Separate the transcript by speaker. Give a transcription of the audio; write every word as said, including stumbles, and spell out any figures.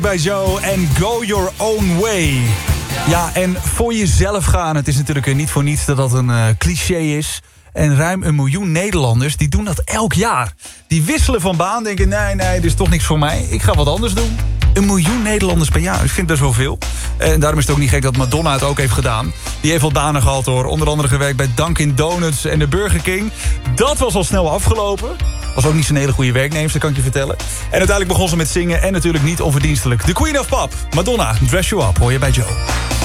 Speaker 1: Bij Joe en Go Your Own Way. Ja, en voor jezelf gaan. Het is natuurlijk niet voor niets dat dat een uh, cliché is. En ruim een miljoen Nederlanders, die doen dat elk jaar. Die wisselen van baan, denken, nee, nee, dit is toch niks voor mij. Ik ga wat anders doen. Een miljoen Nederlanders per jaar, ik vind best wel veel. En daarom is het ook niet gek dat Madonna het ook heeft gedaan. Die heeft al banen gehad hoor. Onder andere gewerkt bij Dunkin' Donuts en de Burger King. Dat was al snel afgelopen. Was ook niet zo'n hele goede werknemer, dat kan ik je vertellen. En uiteindelijk begon ze met zingen en natuurlijk niet onverdienstelijk. The Queen of Pop, Madonna, Dress You Up, hoor je bij Joe.